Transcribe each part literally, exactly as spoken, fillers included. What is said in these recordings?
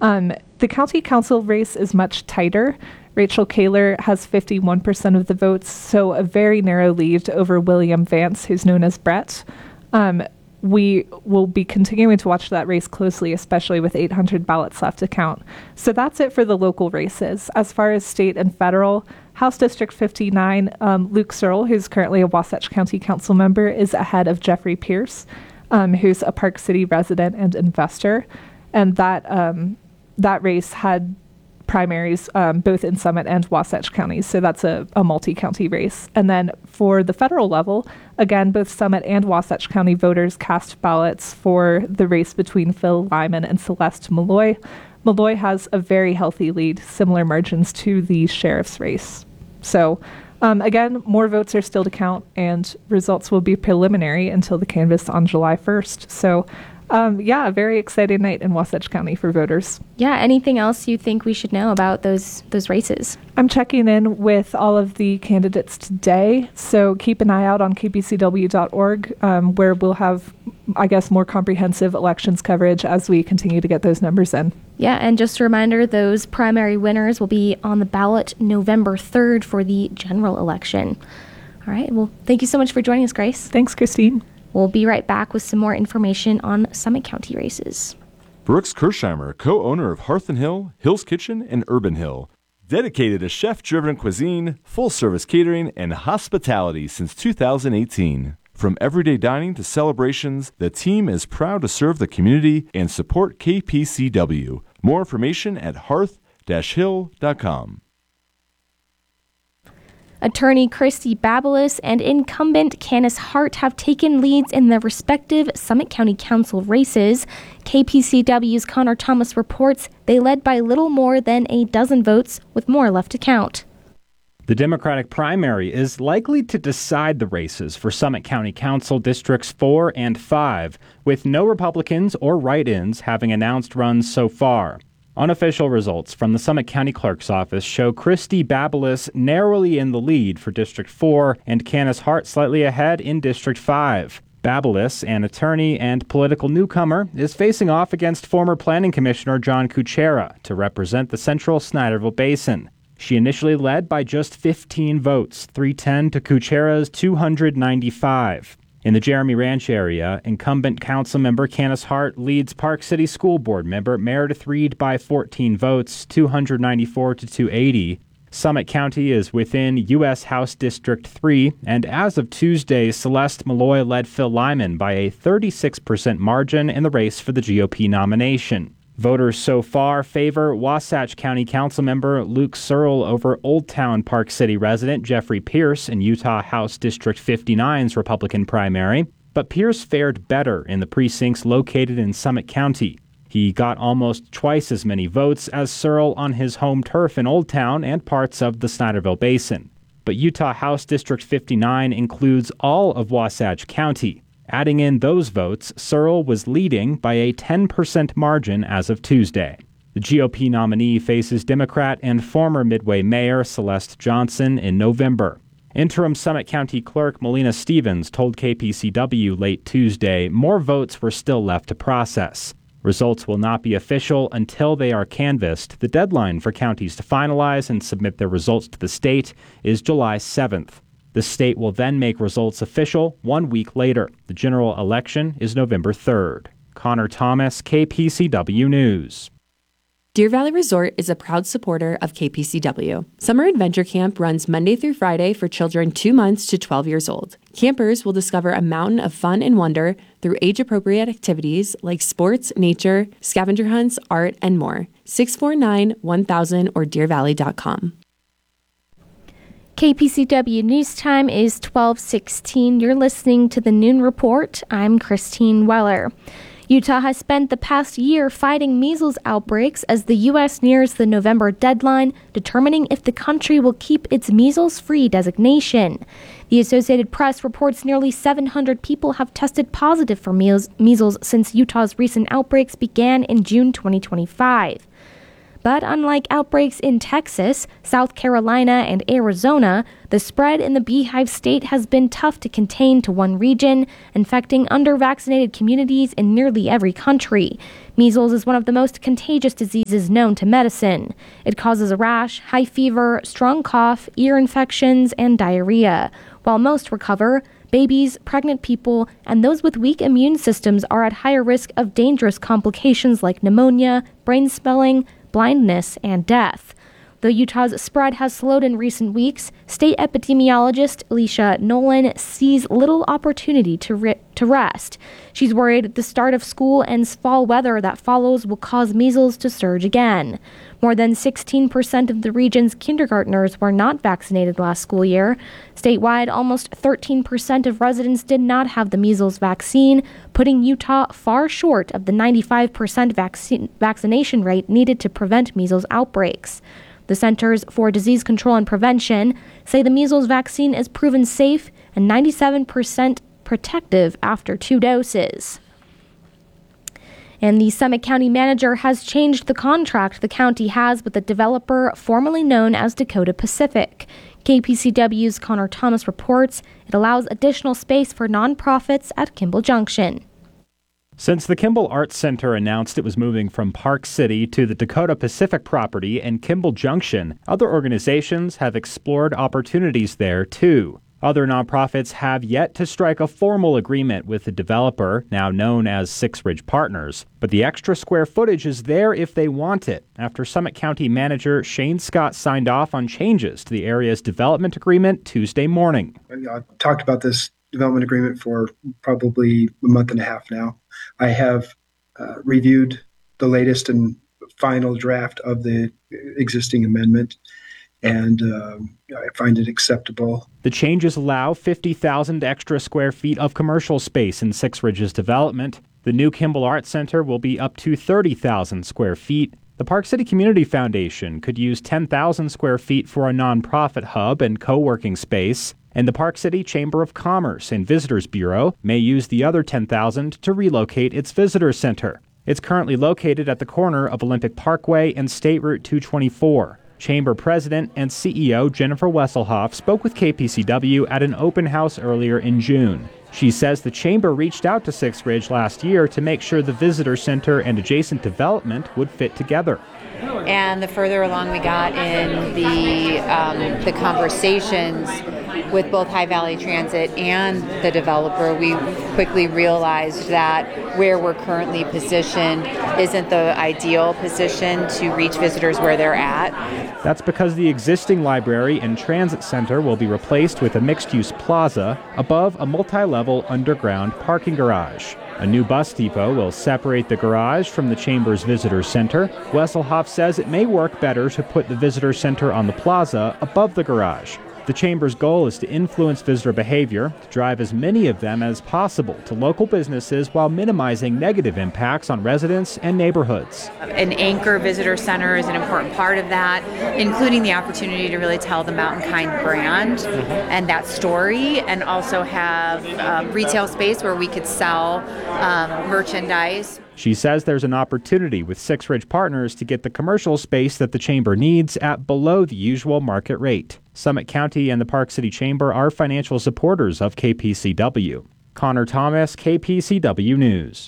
Um, the county council race is much tighter. Rachel Kaler has fifty-one percent of the votes, so a very narrow lead over William Vance, who's known as Brett. Um, we will be continuing to watch that race closely, especially with eight hundred ballots left to count. So that's it for the local races. As far as state and federal, House District fifty-nine, um, Luke Searle, who's currently a Wasatch County Council member, is ahead of Jeffrey Pierce, um, who's a Park City resident and investor. And that um, that race had primaries um, both in Summit and Wasatch counties, so that's a, a multi-county race. And then for the federal level, again, both Summit and Wasatch County voters cast ballots for the race between Phil Lyman and Celeste Malloy. Malloy has a very healthy lead, similar margins to the sheriff's race. So um, again, more votes are still to count, and results will be preliminary until the canvass on July first. So Um, yeah, a very exciting night in Wasatch County for voters. Yeah, anything else you think we should know about those those races? I'm checking in with all of the candidates today, so keep an eye out on k p c w dot org, um, where we'll have, I guess, more comprehensive elections coverage as we continue to get those numbers in. Yeah, and just a reminder, those primary winners will be on the ballot November third for the general election. All right, well, thank you so much for joining us, Grace. Thanks, Christine. We'll be right back with some more information on Summit County races. Brooks Kersheimer, co-owner of Hearth and Hill, Hill's Kitchen, and Urban Hill. Dedicated to chef-driven cuisine, full-service catering, and hospitality since two thousand eighteen. From everyday dining to celebrations, the team is proud to serve the community and support K P C W. More information at hearth dash hill dot com. Attorney Christy Babelis and incumbent Candace Hart have taken leads in their respective Summit County Council races. K P C W's Connor Thomas reports they led by little more than a dozen votes, with more left to count. The Democratic primary is likely to decide the races for Summit County Council Districts four and five, with no Republicans or write-ins having announced runs so far. Unofficial results from the Summit County Clerk's office show Christy Babelis narrowly in the lead for District four and Candace Hart slightly ahead in District five. Babelis, an attorney and political newcomer, is facing off against former Planning Commissioner John Kuchera to represent the Central Snyderville Basin. She initially led by just fifteen votes, three ten to Kuchera's two hundred ninety-five. In the Jeremy Ranch area, incumbent council member Candace Hart leads Park City School Board member Meredith Reed by fourteen votes, two hundred ninety-four to two hundred eighty. Summit County is within U S House District three, and as of Tuesday, Celeste Malloy led Phil Lyman by a thirty-six percent margin in the race for the G O P nomination. Voters so far favor Wasatch County Councilmember Luke Searle over Old Town Park City resident Jeffrey Pierce in Utah House District fifty-nine's Republican primary, but Pierce fared better in the precincts located in Summit County. He got almost twice as many votes as Searle on his home turf in Old Town and parts of the Snyderville Basin. But Utah House District fifty-nine includes all of Wasatch County. Adding in those votes, Searle was leading by a ten percent margin as of Tuesday. The G O P nominee faces Democrat and former Midway Mayor Celeste Johnson in November. Interim Summit County Clerk Melina Stevens told K P C W late Tuesday more votes were still left to process. Results will not be official until they are canvassed. The deadline for counties to finalize and submit their results to the state is July seventh. The state will then make results official one week later. The general election is November third. Connor Thomas, K P C W News. Deer Valley Resort is a proud supporter of K P C W. Summer Adventure Camp runs Monday through Friday for children two months to twelve years old. Campers will discover a mountain of fun and wonder through age-appropriate activities like sports, nature, scavenger hunts, art, and more. six four nine, one thousand or deer valley dot com. K P C W News Time is twelve sixteen. You're listening to the Noon Report. I'm Christine Weller. Utah has spent the past year fighting measles outbreaks as the U S nears the November deadline, determining if the country will keep its measles-free designation. The Associated Press reports nearly seven hundred people have tested positive for measles since Utah's recent outbreaks began in June twenty twenty-five. But unlike outbreaks in Texas, South Carolina, and Arizona, the spread in the Beehive State has been tough to contain to one region, infecting under-vaccinated communities in nearly every country. Measles is one of the most contagious diseases known to medicine. It causes a rash, high fever, strong cough, ear infections, and diarrhea. While most recover, babies, pregnant people, and those with weak immune systems are at higher risk of dangerous complications like pneumonia, brain swelling, blindness, and death. Though Utah's spread has slowed in recent weeks, state epidemiologist Alicia Nolan sees little opportunity to, re- to rest. She's worried the start of school and fall weather that follows will cause measles to surge again. More than sixteen percent of the region's kindergartners were not vaccinated last school year. Statewide, almost thirteen percent of residents did not have the measles vaccine, putting Utah far short of the ninety-five percent vaccine vaccination rate needed to prevent measles outbreaks. The Centers for Disease Control and Prevention say the measles vaccine is proven safe and ninety-seven percent protective after two doses. And the Summit County manager has changed the contract the county has with the developer formerly known as Dakota Pacific. K P C W's Connor Thomas reports it allows additional space for nonprofits at Kimball Junction. Since the Kimball Arts Center announced it was moving from Park City to the Dakota Pacific property and Kimball Junction, other organizations have explored opportunities there too. Other nonprofits have yet to strike a formal agreement with the developer, now known as Six Ridge Partners. But the extra square footage is there if they want it, after Summit County Manager Shane Scott signed off on changes to the area's development agreement Tuesday morning. I've talked about this development agreement for probably a month and a half now. I have uh, reviewed the latest and final draft of the existing amendment, and um, I find it acceptable. The changes allow fifty thousand extra square feet of commercial space in Six Ridge's development. The new Kimball Arts Center will be up to thirty thousand square feet. The Park City Community Foundation could use ten thousand square feet for a nonprofit hub and co-working space, and the Park City Chamber of Commerce and Visitors Bureau may use the other ten thousand to relocate its visitor center. It's currently located at the corner of Olympic Parkway and State Route two twenty-four. Chamber President and C E O Jennifer Wesselhoff spoke with K P C W at an open house earlier in June. She says the Chamber reached out to Six Ridge last year to make sure the visitor center and adjacent development would fit together. And the further along we got in the um, the conversations with both High Valley Transit and the developer, we quickly realized that where we're currently positioned isn't the ideal position to reach visitors where they're at. That's because the existing library and transit center will be replaced with a mixed-use plaza above a multi-level underground parking garage. A new bus depot will separate the garage from the Chamber's visitor center. Wesselhoff says it may work better to put the visitor center on the plaza above the garage. The Chamber's goal is to influence visitor behavior, to drive as many of them as possible to local businesses while minimizing negative impacts on residents and neighborhoods. An anchor visitor center is an important part of that, including the opportunity to really tell the Mountain Kind brand mm-hmm. and that story, and also have um, retail space where we could sell um, merchandise. She says there's an opportunity with Six Ridge Partners to get the commercial space that the Chamber needs at below the usual market rate. Summit County and the Park City Chamber are financial supporters of K P C W. Connor Thomas, K P C W News.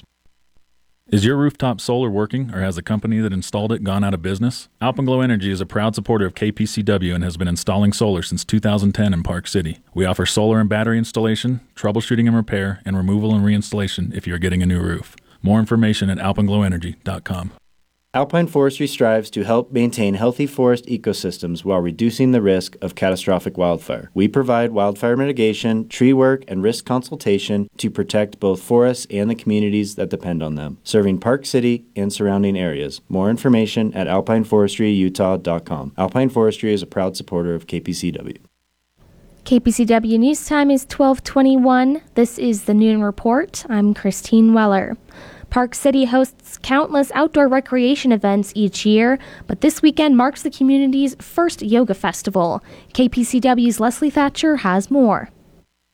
Is your rooftop solar working, or has the company that installed it gone out of business? Alpenglow Energy is a proud supporter of K P C W and has been installing solar since two thousand ten in Park City. We offer solar and battery installation, troubleshooting and repair, and removal and reinstallation if you're getting a new roof. More information at alpenglow energy dot com. Alpine Forestry strives to help maintain healthy forest ecosystems while reducing the risk of catastrophic wildfire. We provide wildfire mitigation, tree work, and risk consultation to protect both forests and the communities that depend on them, serving Park City and surrounding areas. More information at alpine forestry utah dot com. Alpine Forestry is a proud supporter of K P C W. K P C W News Time is twelve twenty-one. This is the Noon Report. I'm Christine Weller. Park City hosts countless outdoor recreation events each year, but this weekend marks the community's first yoga festival. K P C W's Leslie Thatcher has more.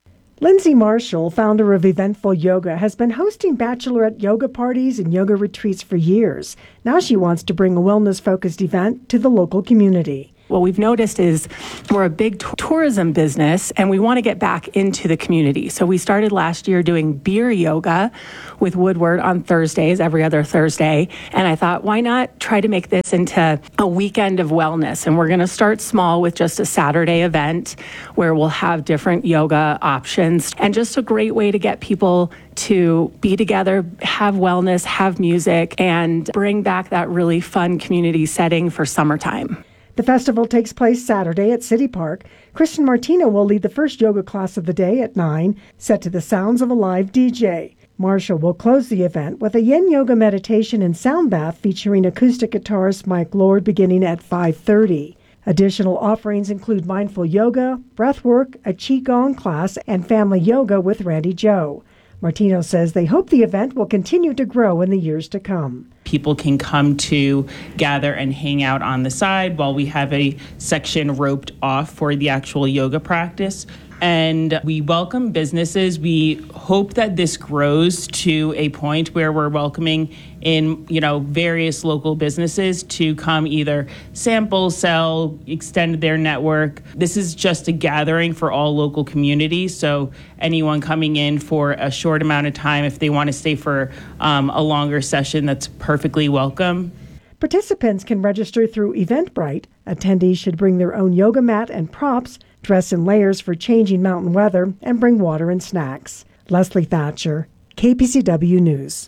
Lindsay Marshall, founder of Eventful Yoga, has been hosting bachelorette yoga parties and yoga retreats for years. Now she wants to bring a wellness-focused event to the local community. What we've noticed is we're a big t- tourism business, and we want to get back into the community. So we started last year doing beer yoga with Woodward on Thursdays, every other Thursday. And I thought, why not try to make this into a weekend of wellness? And we're going to start small with just a Saturday event where we'll have different yoga options, and just a great way to get people to be together, have wellness, have music, and bring back that really fun community setting for summertime. The festival takes place Saturday at City Park. Kristen Martino will lead the first yoga class of the day at nine, set to the sounds of a live D J. Marshall will close the event with a yin yoga meditation and sound bath featuring acoustic guitarist Mike Lord beginning at five thirty. Additional offerings include mindful yoga, breathwork, a qigong class, and family yoga with Randy Joe. Martino says they hope the event will continue to grow in the years to come. People can come to gather and hang out on the side while we have a section roped off for the actual yoga practice. And we welcome businesses. We hope that this grows to a point where we're welcoming in, you know, various local businesses to come either sample, sell, extend their network. This is just a gathering for all local communities. So anyone coming in for a short amount of time, if they want to stay for um, a longer session, that's perfectly welcome. Participants can register through Eventbrite. Attendees should bring their own yoga mat and props, dress in layers for changing mountain weather, and bring water and snacks. Leslie Thatcher, K P C W News.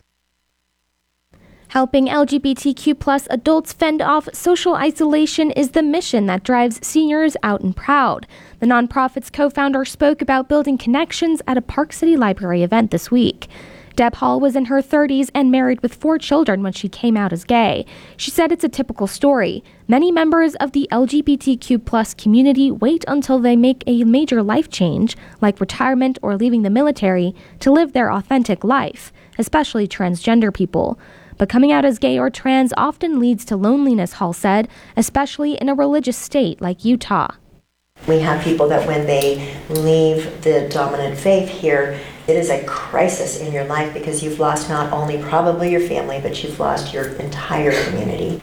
Helping L G B T Q plus adults fend off social isolation is the mission that drives seniors out and proud. The nonprofit's co-founder spoke about building connections at a Park City Library event this week. Deb Hall was in her thirties and married with four children when she came out as gay. She said it's a typical story. Many members of the L G B T Q plus community wait until they make a major life change, like retirement or leaving the military, to live their authentic life, especially transgender people. But coming out as gay or trans often leads to loneliness, Hall said, especially in a religious state like Utah. We have people that when they leave the dominant faith here, it is a crisis in your life because you've lost not only probably your family, but you've lost your entire community.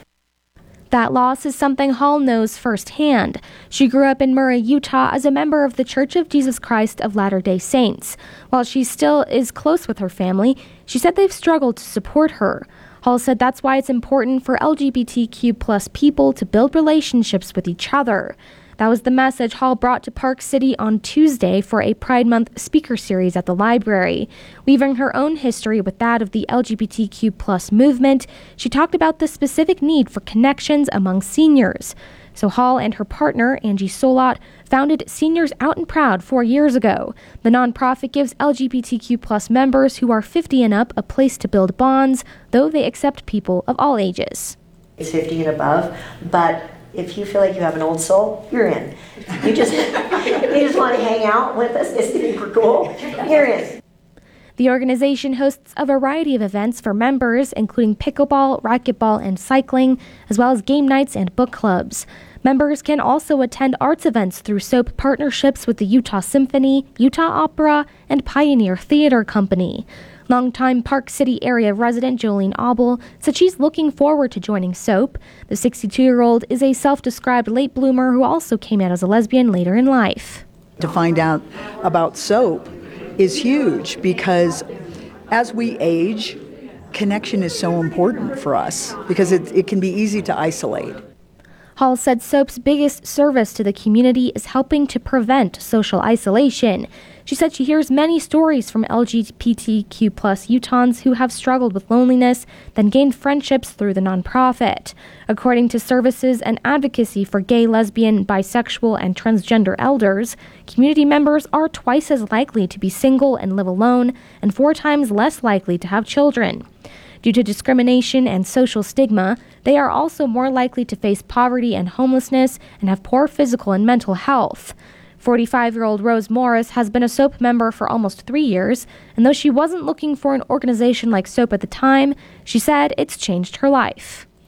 That loss is something Hall knows firsthand. She grew up in Murray, Utah as a member of the Church of Jesus Christ of Latter-day Saints. While she still is close with her family, she said they've struggled to support her. Hall said that's why it's important for L G B T Q plus people to build relationships with each other. That was the message Hall brought to Park City on Tuesday for a Pride Month speaker series at the library. Weaving her own history with that of the L G B T Q plus movement, she talked about the specific need for connections among seniors. So Hall and her partner, Angie Solot, founded Seniors Out and Proud four years ago. The nonprofit gives L G B T Q plus members who are fifty and up a place to build bonds, though they accept people of all ages. It's fifty and above, but if you feel like you have an old soul, you're in. You just you just want to hang out with us, it's super cool, you're in. The organization hosts a variety of events for members, including pickleball, racquetball, and cycling, as well as game nights and book clubs. Members can also attend arts events through SOAP partnerships with the Utah Symphony, Utah Opera, and Pioneer Theater Company. Longtime Park City area resident Jolene Abel said she's looking forward to joining SOAP. The sixty-two-year-old is a self-described late bloomer who also came out as a lesbian later in life. To find out about SOAP is huge because as we age, connection is so important for us because it, it can be easy to isolate. Hall said SOAP's biggest service to the community is helping to prevent social isolation. She said she hears many stories from L G B T Q plus Utahns who have struggled with loneliness, then gained friendships through the nonprofit. According to Services and Advocacy for Gay, Lesbian, Bisexual, and Transgender Elders, community members are twice as likely to be single and live alone, and four times less likely to have children. Due to discrimination and social stigma, they are also more likely to face poverty and homelessness and have poor physical and mental health. forty-five-year-old Rose Morris has been a SOAP member for almost three years, and though she wasn't looking for an organization like SOAP at the time, she said it's changed her life.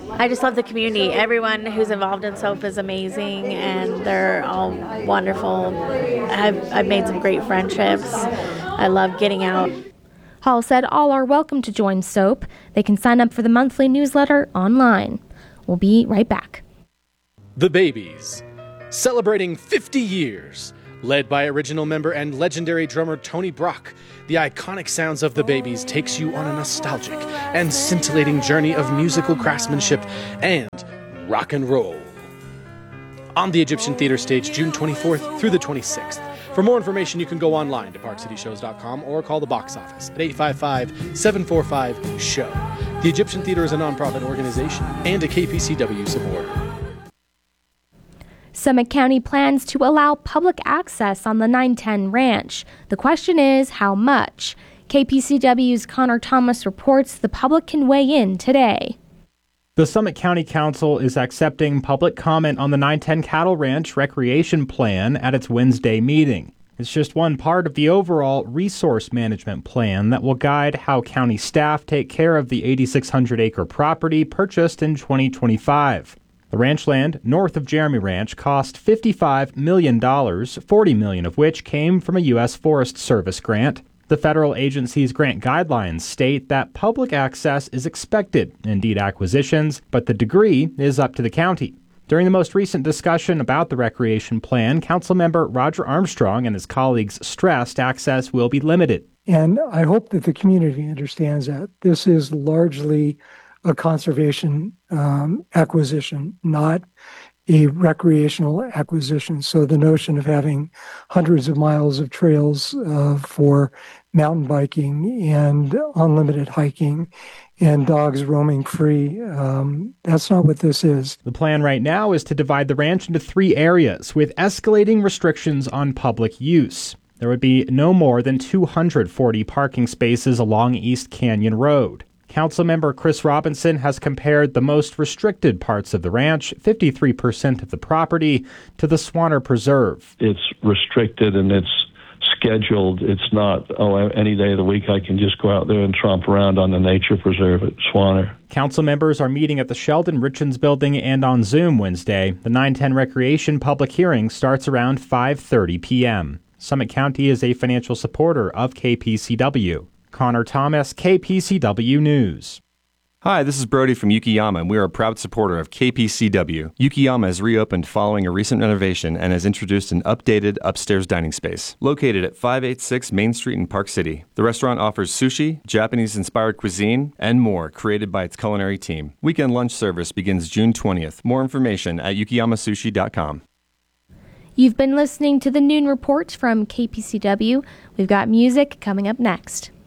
I just love the community. Everyone who's involved in SOAP is amazing, and they're all wonderful. I've, I've made some great friendships. I love getting out. Hall said all are welcome to join SOAP. They can sign up for the monthly newsletter online. We'll be right back. The Babies, celebrating fifty years. Led by original member and legendary drummer Tony Brock, the iconic sounds of The Babies takes you on a nostalgic and scintillating journey of musical craftsmanship and rock and roll. On the Egyptian Theater stage, June twenty-fourth through the twenty-sixth. For more information, you can go online to park city shows dot com or call the box office at eight five five, seven four five, S H O W. The Egyptian Theater is a nonprofit organization and a K P C W supporter. Summit County plans to allow public access on the nine ten ranch. The question is, how much? K P C W's Connor Thomas reports the public can weigh in today. The Summit County Council is accepting public comment on the nine ten Cattle Ranch Recreation Plan at its Wednesday meeting. It's just one part of the overall resource management plan that will guide how county staff take care of the eighty-six hundred acre property purchased in twenty twenty-five. The ranch land north of Jeremy Ranch cost fifty-five million dollars, forty million dollars of which came from a U S Forest Service grant. The federal agency's grant guidelines state that public access is expected in deed acquisitions, but the degree is up to the county. During the most recent discussion about the recreation plan, Councilmember Roger Armstrong and his colleagues stressed access will be limited. And I hope that the community understands that. This is largely a conservation um, acquisition, not a recreational acquisition. So the notion of having hundreds of miles of trails uh, for mountain biking and unlimited hiking and dogs roaming free, um, that's not what this is. The plan right now is to divide the ranch into three areas with escalating restrictions on public use. There would be no more than two hundred forty parking spaces along East Canyon Road. Councilmember Chris Robinson has compared the most restricted parts of the ranch, fifty-three percent of the property, to the Swanner Preserve. It's restricted and it's scheduled. It's not, oh, any day of the week I can just go out there and tromp around on the nature preserve at Swanner. Council members are meeting at the Sheldon Richens Building and on Zoom Wednesday. The nine ten Recreation public hearing starts around five thirty p.m. Summit County is a financial supporter of K P C W. Connor Thomas, K P C W News. Hi, this is Brody from Yukiyama, and we are a proud supporter of K P C W. Yukiyama has reopened following a recent renovation and has introduced an updated upstairs dining space. Located at five eighty-six Main Street in Park City, the restaurant offers sushi, Japanese-inspired cuisine, and more created by its culinary team. Weekend lunch service begins June twentieth. More information at yukiyama sushi dot com. You've been listening to the Noon Report from K P C W. We've got music coming up next.